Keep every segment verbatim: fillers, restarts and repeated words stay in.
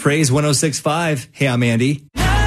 Praise one oh six point five. Hey, I'm Andy.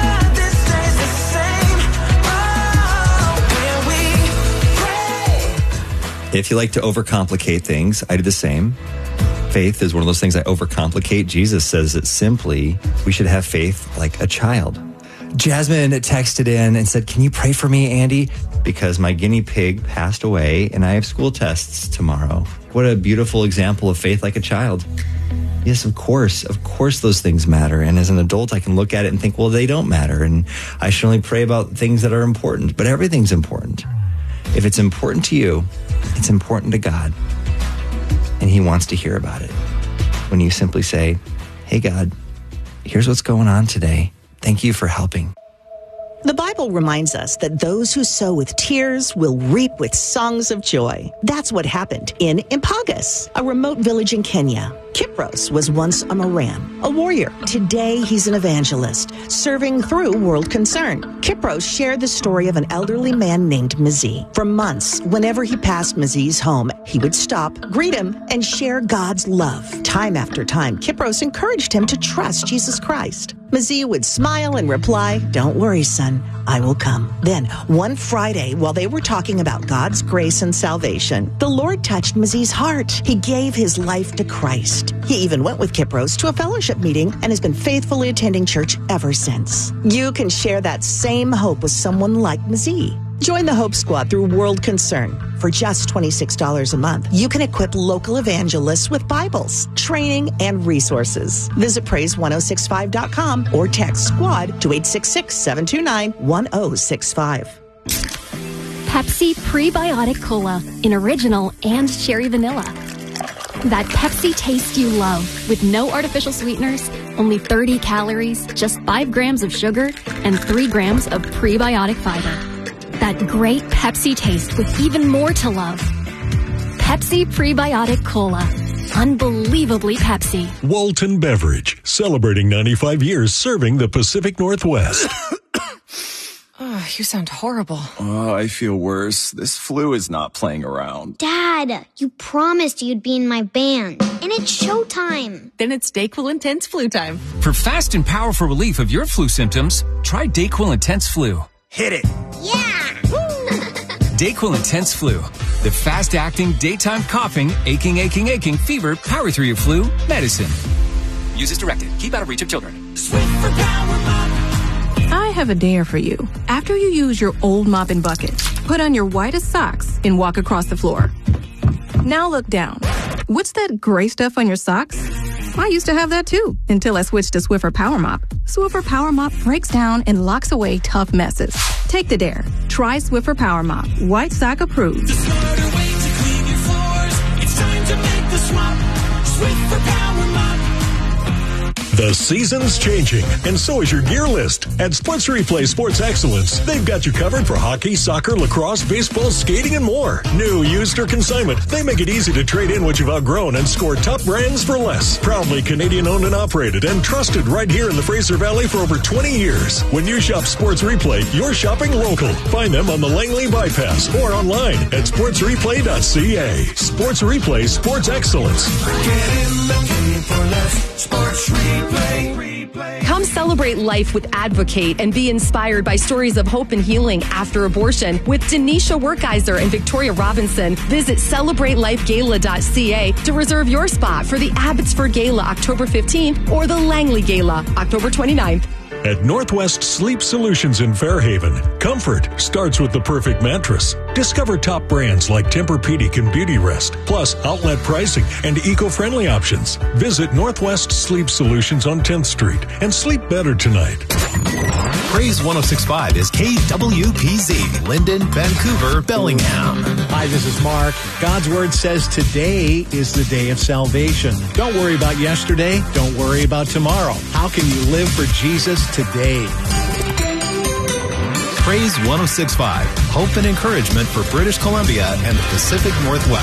If you like to overcomplicate things, I do the same. Faith is one of those things I overcomplicate. Jesus says it simply. We should have faith like a child. Jasmine texted in and said, can you pray for me, Andy? Because my guinea pig passed away and I have school tests tomorrow. What a beautiful example of faith like a child. Yes, of course. Of course those things matter. And as an adult, I can look at it and think, well, they don't matter. And I should only pray about things that are important. But everything's important. If it's important to you, it's important to God. And he wants to hear about it. When you simply say, hey, God, here's what's going on today. Thank you for helping. The Bible reminds us that those who sow with tears will reap with songs of joy. That's what happened in Impagas, a remote village in Kenya. Kipros was once a Moran, a warrior. Today, he's an evangelist, serving through World Concern. Kipros shared the story of an elderly man named Mazi. For months, whenever he passed Mazi's home, he would stop, greet him, and share God's love. Time after time, Kipros encouraged him to trust Jesus Christ. Mazi would smile and reply, don't worry, son, I will come. Then, one Friday, while they were talking about God's grace and salvation, the Lord touched Mazi's heart. He gave his life to Christ. He even went with Kipros to a fellowship meeting and has been faithfully attending church ever since. You can share that same hope with someone like Mazi. Join the Hope Squad through World Concern. For just twenty-six dollars a month, you can equip local evangelists with Bibles, training, and resources. Visit praise one oh six five dot com or text SQUAD to eight six six, seven two nine, one oh six five. Pepsi Prebiotic Cola in original and cherry vanilla. That Pepsi taste you love with no artificial sweeteners, only thirty calories, just five grams of sugar, and three grams of prebiotic fiber. That great Pepsi taste with even more to love. Pepsi Prebiotic Cola. Unbelievably Pepsi. Walton Beverage, celebrating ninety-five years serving the Pacific Northwest. Oh, you sound horrible. Oh, I feel worse. This flu is not playing around. Dad, you promised you'd be in my band. And it's showtime. Then it's DayQuil Intense Flu time. For fast and powerful relief of your flu symptoms, try DayQuil Intense Flu. Hit it. Yeah! DayQuil Intense Flu. The fast-acting, daytime coughing, aching, aching, aching, fever, power through your flu medicine. Use as directed. Keep out of reach of children. Sweet for Power Mop. I have a dare for you. After you use your old mop and bucket, put on your whitest socks and walk across the floor. Now look down. What's that gray stuff on your socks? I used to have that too, until I switched to Swiffer Power Mop. Swiffer Power Mop breaks down and locks away tough messes. Take the dare. Try Swiffer Power Mop. White sock approved. The smarter way to clean your floors. It's time to make the swap. Swiffer Power Mop. The season's changing, and so is your gear list. At Sports Replay Sports Excellence, they've got you covered for hockey, soccer, lacrosse, baseball, skating, and more. New, used, or consignment, they make it easy to trade in what you've outgrown and score top brands for less. Proudly Canadian-owned and operated and trusted right here in the Fraser Valley for over twenty years. When you shop Sports Replay, you're shopping local. Find them on the Langley Bypass or online at sports replay dot c a. Sports Replay Sports Excellence. Get in the game for less. Sports Replay. Come celebrate life with Advocate and be inspired by stories of hope and healing after abortion with Denisha Werkeiser and Victoria Robinson. Visit celebrate life gala dot c a to reserve your spot for the Abbotsford Gala October fifteenth or the Langley Gala October twenty-ninth. At Northwest Sleep Solutions in Fairhaven, comfort starts with the perfect mattress. Discover top brands like Tempur-Pedic and Beauty Rest, plus outlet pricing and eco-friendly options. Visit Northwest Sleep Solutions on tenth Street and sleep better tonight. Praise one oh six point five is K W P Z, Linden, Vancouver, Bellingham. Hi, this is Mark. God's Word says today is the day of salvation. Don't worry about yesterday. Don't worry about tomorrow. How can you live for Jesus today? Praise one oh six point five, hope and encouragement for British Columbia and the Pacific Northwest.